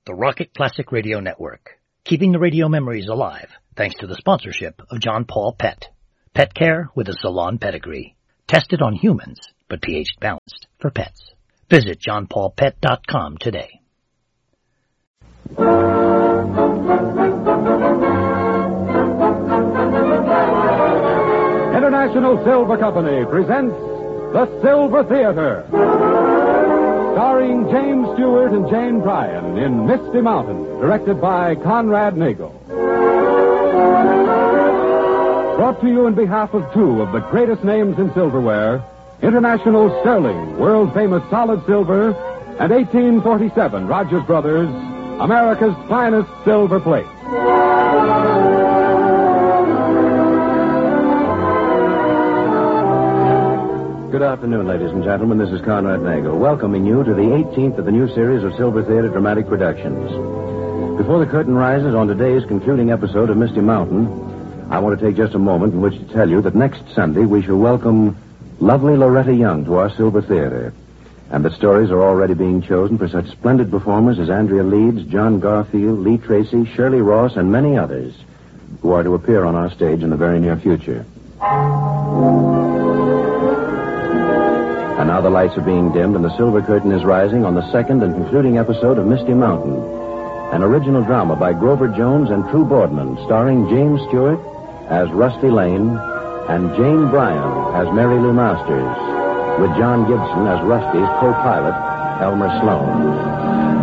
the Rocket Classic Radio Network, keeping the radio memories alive thanks to the sponsorship of John Paul Pet. Pet care with a salon pedigree. Tested on humans, but pH balanced for pets. Visit johnpaulpet.com today. International Silver Company presents The Silver Theater, starring James Stewart and Jane Bryan in Misty Mountain, directed by Conrad Nagel. Brought to you on behalf of two of the greatest names in silverware, International Sterling, world-famous solid silver, and 1847 Rogers Brothers, America's finest silver plate. Good afternoon, ladies and gentlemen. This is Conrad Nagel, welcoming you to the 18th of the new series of Silver Theater Dramatic Productions. Before the curtain rises on today's concluding episode of Misty Mountain, I want to take just a moment in which to tell you that next Sunday we shall welcome lovely Loretta Young to our Silver Theater, and that stories are already being chosen for such splendid performers as Andrea Leeds, John Garfield, Lee Tracy, Shirley Ross, and many others who are to appear on our stage in the very near future. And now the lights are being dimmed and the silver curtain is rising on the second and concluding episode of Misty Mountain, an original drama by Grover Jones and True Boardman, starring James Stewart as Rusty Lane and Jane Bryan as Mary Lou Masters, with John Gibson as Rusty's co-pilot, Elmer Sloan.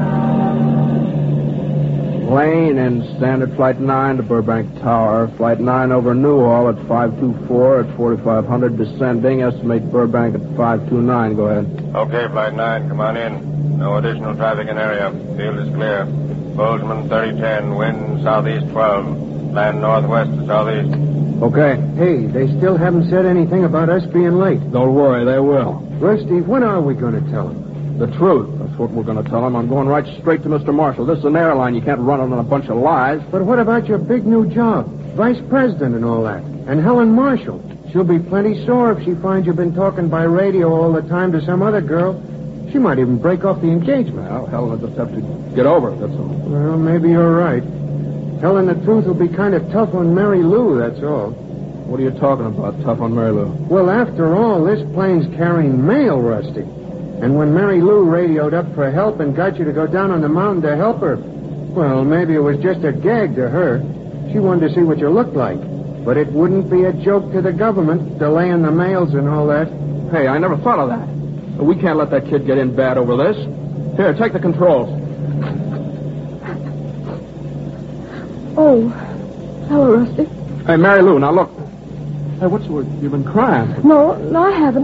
Lane in Standard Flight 9 to Burbank Tower. Flight 9 over Newhall at 524 at 4500, descending. Estimate Burbank at 529. Go ahead. Okay, Flight 9, come on in. No additional traffic in area. Field is clear. Bozeman 3010, wind southeast 12. Land northwest to southeast. Okay. Hey, they still haven't said anything about us being late. Don't worry, they will. Rusty, when are we going to tell them? The truth. That's what we're going to tell them. I'm going right straight to Mr. Marshall. This is an airline. You can't run it on a bunch of lies. But what about your big new job? Vice president and all that. And Helen Marshall. She'll be plenty sore if she finds you've been talking by radio all the time to some other girl. She might even break off the engagement. Well, Helen will just have to get over it, that's all. Well, maybe you're right. Telling the truth will be kind of tough on Mary Lou, that's all. What are you talking about, tough on Mary Lou? Well, after all, this plane's carrying mail, Rusty. And when Mary Lou radioed up for help and got you to go down on the mountain to help her, well, maybe it was just a gag to her. She wanted to see what you looked like. But it wouldn't be a joke to the government, delaying the mails and all that. Hey, I never thought of that. We can't let that kid get in bad over this. Here, take the controls. Oh, hello, Rusty. Hey, Mary Lou, now look. Hey, what's the word? You've been crying. No, I haven't.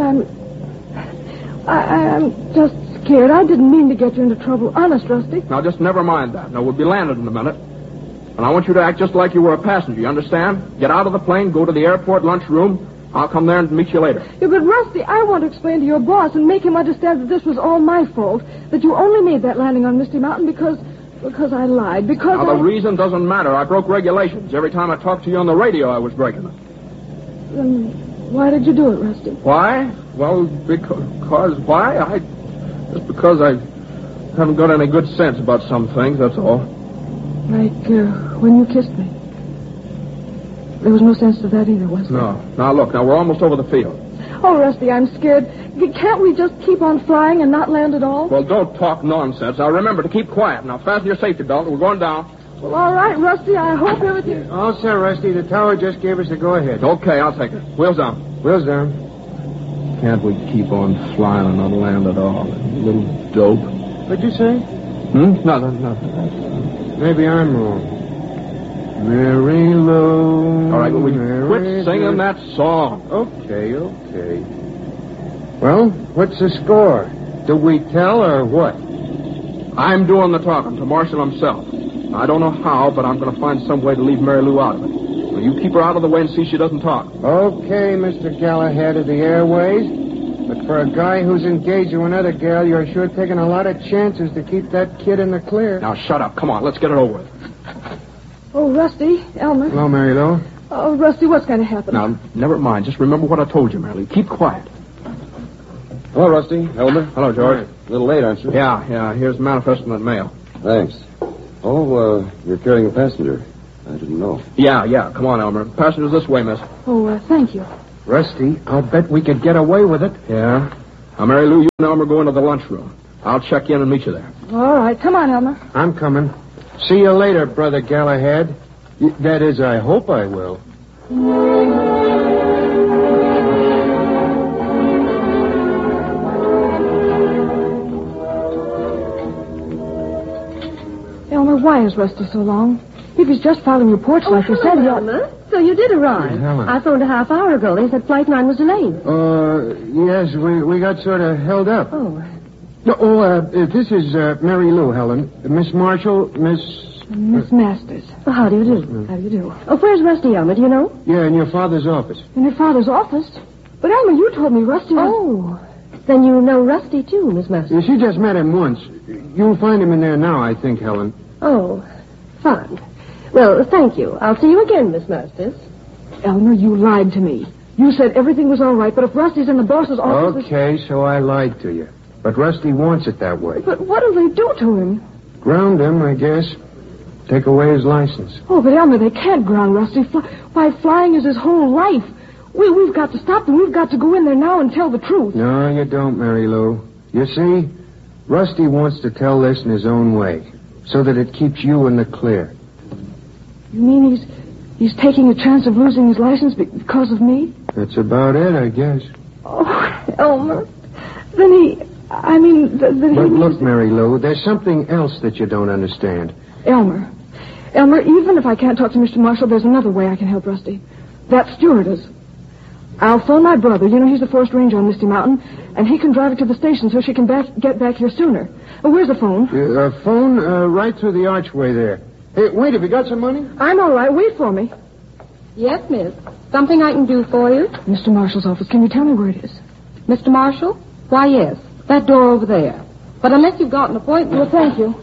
I'm just scared. I didn't mean to get you into trouble. Honest, Rusty. Now, just never mind that. Now, we'll be landing in a minute. And I want you to act just like you were a passenger, you understand? Get out of the plane, go to the airport lunchroom. I'll come there and meet you later. Yeah, but Rusty, I want to explain to your boss and make him understand that this was all my fault, that you only made that landing on Misty Mountain because I lied, Now, the reason doesn't matter. I broke regulations. Every time I talked to you on the radio, I was breaking them. Then why did you do it, Rusty? Why? Well, because why? Just because I haven't got any good sense about some things, that's all. Like when you kissed me. There was no sense to that either, was there? No. Now, look, we're almost over the field. Oh, Rusty, I'm scared. Can't we just keep on flying and not land at all? Well, don't talk nonsense. Now, remember to keep quiet. Now, fasten your safety belt. We're going down. Well, all right, Rusty. I hope everything... All set, Rusty. The tower just gave us the go-ahead. Okay, I'll take it. Wheels down. Wheels down. Can't we keep on flying and not land at all? Little dope. What'd you say? Nothing. Maybe I'm wrong. Mary Lou. All right, well, quit singing that song. Okay. Well, what's the score? Do we tell or what? I'm doing the talking to Marshall himself. I don't know how, but I'm going to find some way to leave Mary Lou out of it. So you keep her out of the way and see she doesn't talk. Okay, Mr. Galahad of the Airways. But for a guy who's engaged to another girl, you're sure taking a lot of chances to keep that kid in the clear. Now, shut up. Come on, let's get it over with. Oh, Rusty, Elmer. Hello, Mary Lou. Oh, Rusty, what's going to happen? Now, never mind. Just remember what I told you, Mary Lou. Keep quiet. Hello, Rusty. Elmer. Hello, George. A little late, aren't you? Yeah. Here's the manifest in that mail. Thanks. Oh, you're carrying a passenger. I didn't know. Yeah. Come on, Elmer. Passengers this way, miss. Oh, thank you. Rusty, I'll bet we could get away with it. Yeah. Now, Mary Lou, you and Elmer go into the lunchroom. I'll check in and meet you there. All right. Come on, Elmer. I'm coming. See you later, Brother Galahad. That is, I hope I will. Elmer, why is Rusty so long? If he's just following reports like you said, Elmer. So you did arrive. Helen. I phoned a half hour ago. They said Flight 9 was delayed. Yes, we got sort of held up. Oh. This is Mary Lou, Helen. Miss Marshall, Miss Masters. Well, how do you do? How do you do? Oh, where's Rusty, Elmer? Do you know? Yeah, in your father's office. In your father's office? But, Elmer, you told me Rusty was... Oh. Then you know Rusty, too, Miss Masters. She just met him once. You'll find him in there now, I think, Helen. Oh, fine. Well, thank you. I'll see you again, Miss Masters. Elmer, you lied to me. You said everything was all right, but if Rusty's in the boss's office... Okay, so I lied to you. But Rusty wants it that way. But what'll they do to him? Ground him, I guess. Take away his license. Oh, but Elmer, they can't ground Rusty. Why, flying is his whole life. We've got to stop them. We've got to go in there now and tell the truth. No, you don't, Mary Lou. You see, Rusty wants to tell this in his own way, so that it keeps you in the clear. You mean he's taking a chance of losing his license because of me? That's about it, I guess. Oh, Elmer. Then he... But look, Mary Lou, there's something else that you don't understand. Elmer, even if I can't talk to Mr. Marshall, there's another way I can help Rusty. That stewardess. I'll phone my brother. You know, he's the forest ranger on Misty Mountain, and he can drive her to the station so she can get back here sooner. Oh, where's the phone? Phone right through the archway there. Hey, wait, have you got some money? I'm all right. Wait for me. Yes, miss. Something I can do for you? Mr. Marshall's office. Can you tell me where it is? Mr. Marshall? Why, yes. That door over there. But unless you've got an appointment... Well, thank you.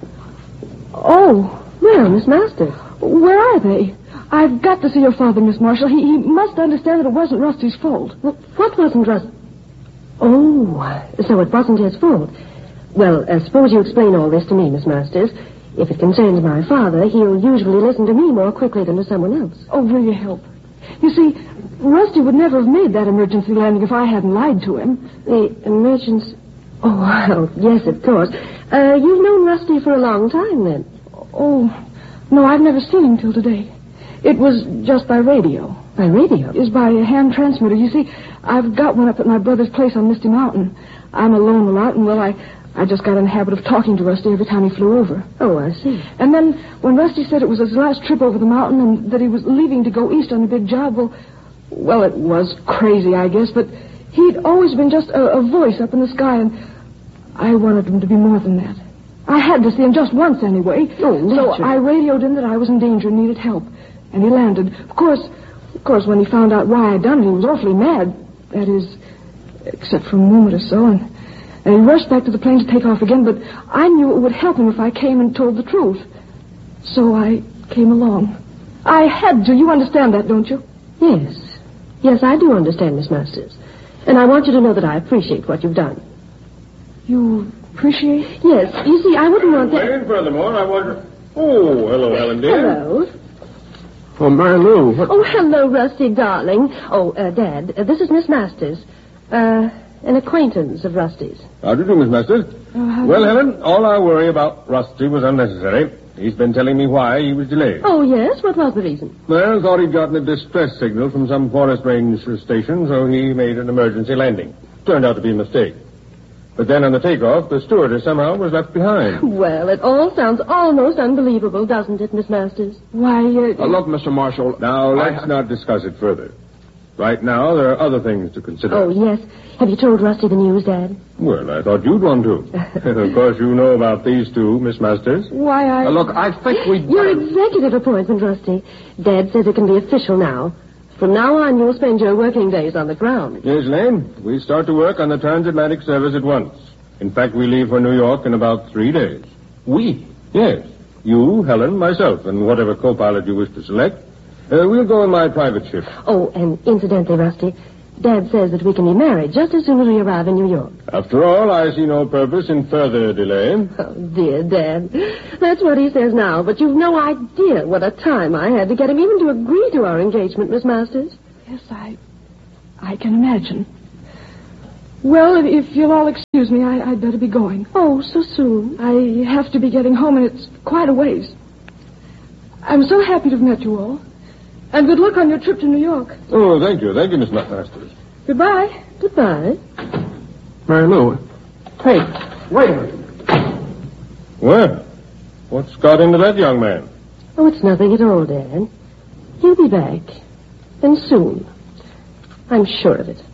Oh. Well, Miss Masters. Where are they? I've got to see your father, Miss Marshall. He must understand that it wasn't Rusty's fault. Well, what wasn't Rusty? Oh, so it wasn't his fault. Well, suppose you explain all this to me, Miss Masters. If it concerns my father, he'll usually listen to me more quickly than to someone else. Oh, will you help? You see, Rusty would never have made that emergency landing if I hadn't lied to him. The emergency... Oh, well, yes, of course. You've known Rusty for a long time, then. Oh, no, I've never seen him till today. It was just by radio. By radio? It was by a hand transmitter. You see, I've got one up at my brother's place on Misty Mountain. I'm alone a lot, and, well, I just got in the habit of talking to Rusty every time he flew over. Oh, I see. And then when Rusty said it was his last trip over the mountain and that he was leaving to go east on a big job, well, it was crazy, I guess, but he'd always been just a voice up in the sky, and I wanted him to be more than that. I had to see him just once anyway. Oh, so I radioed him that I was in danger and needed help. And he landed. Of course, when he found out why I'd done it, he was awfully mad. That is, except for a moment or so, and he rushed back to the plane to take off again, but I knew it would help him if I came and told the truth. So I came along. I had to. You understand that, don't you? Yes. Yes, I do understand, Miss Masters. And I want you to know that I appreciate what you've done. You appreciate? Yes. You see, I wouldn't want that... And furthermore, I wonder... Oh, hello, Helen, dear. Hello. Oh, Mary Lou. What... Oh, hello, Rusty, darling. Oh, Dad, this is Miss Masters. An acquaintance of Rusty's. How do you do, Miss Masters? Well, Helen, all our worry about Rusty was unnecessary. He's been telling me why he was delayed. Oh, yes? What was the reason? Well, thought he'd gotten a distress signal from some forest range station, so he made an emergency landing. Turned out to be a mistake. But then on the takeoff, the stewardess somehow was left behind. Well, it all sounds almost unbelievable, doesn't it, Miss Masters? Why, look, Mr. Marshall... Now, let's not discuss it further. Right now, there are other things to consider. Oh, yes. Have you told Rusty the news, Dad? Well, I thought you'd want to. Of course, you know about these two, Miss Masters. Why, Look, I think we'd... Your executive appointment, Rusty. Dad says it can be official now. From now on, you'll spend your working days on the ground. Yes, Lane. We start to work on the transatlantic service at once. In fact, we leave for New York in about 3 days. We? Yes. You, Helen, myself, and whatever co-pilot you wish to select. We'll go in my private ship. Oh, and incidentally, Rusty, Dad says that we can be married just as soon as we arrive in New York. After all, I see no purpose in further delay. Oh, dear Dad. That's what he says now, but you've no idea what a time I had to get him even to agree to our engagement, Miss Masters. Yes, I can imagine. Well, if you'll all excuse me, I'd better be going. Oh, so soon. I have to be getting home, and it's quite a ways. I'm so happy to have met you all. And good luck on your trip to New York. Oh, thank you, Miss Masters. Goodbye. Goodbye. Mary Lou. Hey, wait a minute. Well, what's got into that young man? Oh, it's nothing at all, Dad. He'll be back. And soon. I'm sure of it.